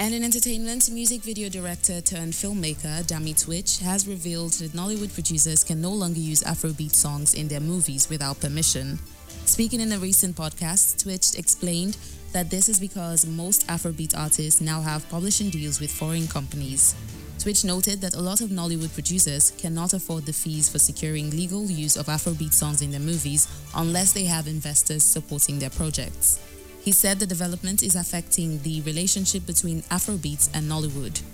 And in entertainment, music video director turned filmmaker Dami Twitch has revealed that Nollywood producers can no longer use Afrobeat songs in their movies without permission. Speaking in a recent podcast, Twitch explained that this is because most Afrobeat artists now have publishing deals with foreign companies. Twitch noted that a lot of Nollywood producers cannot afford the fees for securing legal use of Afrobeat songs in their movies unless they have investors supporting their projects. He said the development is affecting the relationship between Afrobeats and Nollywood.